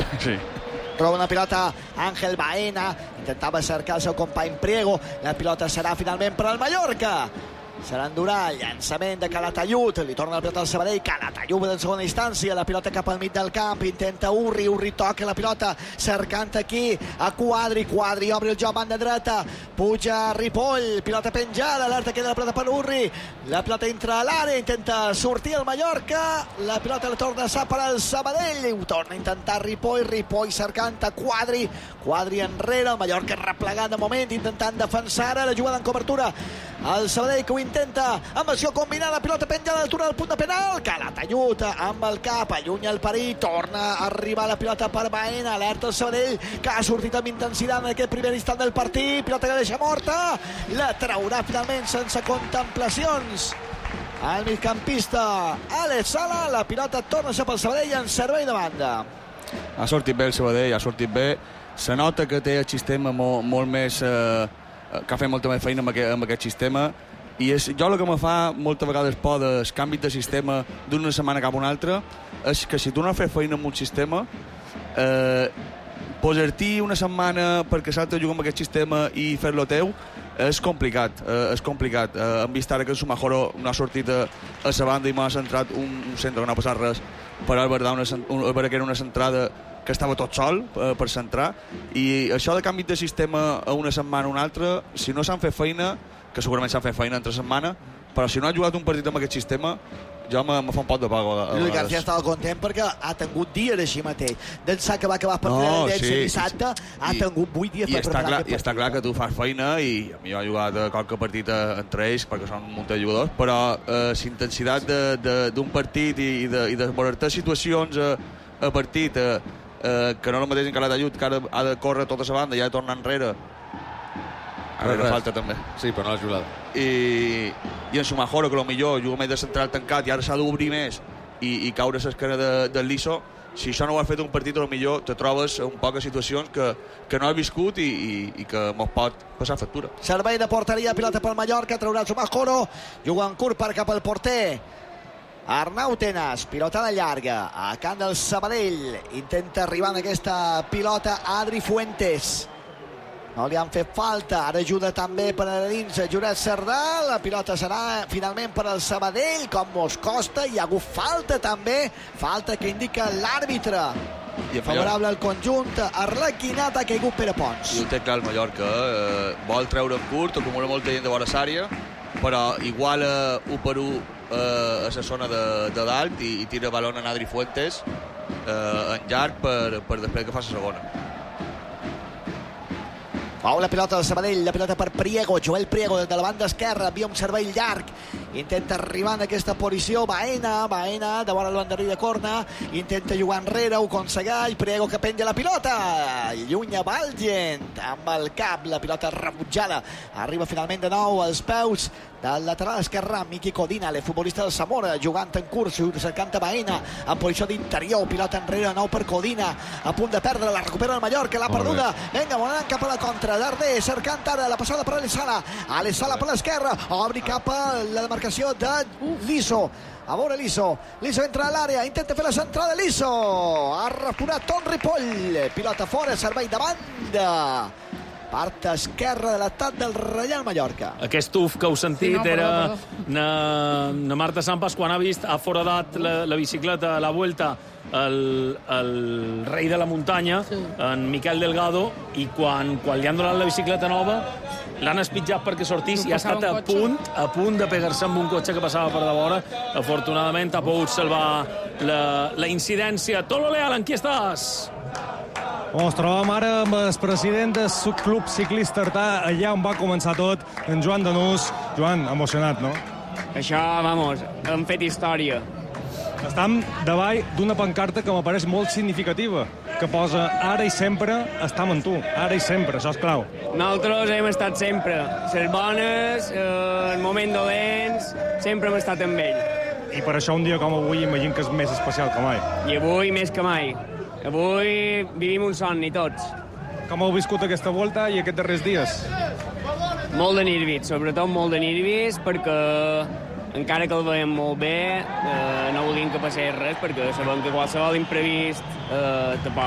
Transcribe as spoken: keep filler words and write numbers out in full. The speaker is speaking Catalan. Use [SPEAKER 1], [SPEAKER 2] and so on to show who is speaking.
[SPEAKER 1] Sí.
[SPEAKER 2] Roba una pilota Ángel Baena, intentava cercar el seu company Priego, la pilota serà finalment per al Mallorca. Serà Endurà, llançament de Calatayud, li torna la pilota al Sabadell, Calatayud en segona instància, la pilota cap al mig del camp, intenta Urri, Urri toca la pilota, cercant aquí a Quadri, Quadri obre el joc banda dreta, puja Ripoll, pilota penjada, alerta queda la pilota per Urri, la pilota entra a l'àrea, intenta sortir el Mallorca, la pilota la torna a per al Sabadell, ho torna a intentar Ripoll, Ripoll cercant a Quadri, Quadri enrere, el Mallorca replegant de moment, intentant defensar ara, la jugada en cobertura, el Sabadell que ho intenta amb acció combinada, la pilota penjada a l'altura del punt de penal, Calatayud amb el cap, allunya el perill, torna a arribar la pilota per Baena, alerta el Sabadell que ha sortit amb intensitat en aquest primer instant del partit, pilota que deixa morta, la traurà finalment sense contemplacions el migcampista Àlex Sala, la pilota torna a ser pel Sabadell en servei de banda.
[SPEAKER 1] Ha sortit bé el Sabadell, ha sortit bé, se nota que té el sistema molt, molt més eh, que ha fet molta més feina amb aquest, amb aquest sistema, i és, jo el que me fa moltes vegades por dels canvis de sistema d'una setmana cap a una altra és que si tu no has fet feina amb un sistema, eh, posar-t'hi una setmana perquè s'ha de jugar amb aquest sistema i fer-lo teu és complicat, eh, és complicat. Eh, hem vist ara que el Sumajoro no ha sortit a, a la banda i m'ha centrat un, un centre que no ha passat res per Albert, una, una, que era una centrada que estava tot sol eh, per centrar, i això de canvi de sistema a una setmana a una altra, si no s'han fet feina, que segurament s'han fet feina entre setmana, però si no ha jugat un partit amb aquest sistema, jo me, me fa un pot de pago.
[SPEAKER 2] Lluís García estava content perquè ha tingut dies així mateix. D'ençà que va acabar per
[SPEAKER 1] no,
[SPEAKER 2] el
[SPEAKER 1] sí,
[SPEAKER 2] dissabte, ha
[SPEAKER 1] i,
[SPEAKER 2] tingut vuit dies
[SPEAKER 1] i
[SPEAKER 2] per
[SPEAKER 1] està
[SPEAKER 2] preparar
[SPEAKER 1] clar,
[SPEAKER 2] aquest
[SPEAKER 1] I està clar que tu fas feina, i a mi jo he jugat a qualque partit entre ells, perquè són un munt de jugadors, però eh, la intensitat d'un partit i, i de, i de veure situacions a, a partit, eh, eh, que no és el mateix en Calatayud, que ara ha de córrer tota la banda i ha de tornar enrere. A veure, falta també.
[SPEAKER 3] Sí, però no l'ha jugat.
[SPEAKER 1] I, i en Sumajoro, que potser juga més de central tancat i ara s'ha d'obrir més i, i caure l'esquena de, del Liso, si això no ho has fet un partit, potser te trobes en poques situacions que, que no has viscut i, i, i que mos pot passar factura.
[SPEAKER 2] Servei de porteria, pilota pel Mallorca, traurà Sumajoro, juga en curt per cap al porter Arnau Tenas, pilotada llarga a camp del Sabadell, intenta arribar en aquesta pilota Adri Fuentes, no li han fet falta, ara ajuda també per a dins Juret Cerdà, la pilota serà finalment per al Sabadell, com mos costa, hi ha hagut falta també, falta que indica l'àrbitre favorable al conjunt arlequinat, ha caigut Pere Pons.
[SPEAKER 1] I ho té clar el Mallorca, eh, vol treure en curt, acumula molta gent de vora l'àrea, però igual eh, un per un eh, a la zona de, de dalt i, i tira balón en Adri Fuentes eh, en llarg per, per després que fa la segona.
[SPEAKER 2] Pau la pilota del Sabadell, la pilota per Priego, Joel Priego des de la banda esquerra, havia un servei llarg, intenta arribar en aquesta posició, Baena, Baena, de vora el banderí de corna, intenta jugar enrere, ho aconsegueix, Priego que penja la pilota, llunya Valgent, amb el cap, la pilota rebutjada, arriba finalment de nou als peus del lateral esquerre, Miki Codina, el futbolista del Zamora, jugant en curs, cercant a Baena, en posició d'interior, pilota enrere, nou per Codina, a punt de perdre, la recupera el Mallorca, l'ha perduda, vinga, volant cap a la contra, Darder, cercant ara la passada per Alessala, Alessala per l'esquerra, obri cap a la demarcació de Liso, a veure Liso, Liso entra a l'àrea, intenta fer la centrada, Liso, ha repunat Ton Ripoll, pilota fora, servei de banda, part esquerra de l'atac del Reial Mallorca.
[SPEAKER 4] Aquest uf que heu sentit sí, no, era perdó, perdó. Na, na Marta Sampas quan ha vist, ha foradat la, la bicicleta a la Vuelta el, el rei de la muntanya, sí. En Miquel Delgado, i quan, quan li han donat la bicicleta nova l'han espitjat perquè sortís i ha estat a punt, a punt de pegar-se amb un cotxe que passava per davora. Afortunadament ha pogut salvar la, la incidència. Tolo Leal, en qui estàs?
[SPEAKER 5] Ens trobem ara amb el president del Club Ciclista Artà, allà on va començar tot, en Joan Danús. Joan, emocionat, no?
[SPEAKER 6] Això, vamos, hem fet història.
[SPEAKER 5] Estem davall d'una pancarta que m'apareix molt significativa, que posa ara i sempre estem amb tu, ara i sempre, això és clau.
[SPEAKER 6] Nosaltres hem estat sempre, les bones, eh, el moment dolents, sempre hem estat amb ell.
[SPEAKER 5] I per això un dia com avui imagino que és més especial que mai.
[SPEAKER 6] I avui més que mai. Avui vivim un somni tots.
[SPEAKER 5] Com heu viscut aquesta volta i aquests darrers dies?
[SPEAKER 6] Molt de nervis, sobretot molt de nervis, perquè encara que el veiem molt bé, eh, no volíem que passés res, perquè sabem que qualsevol imprevist eh, te, po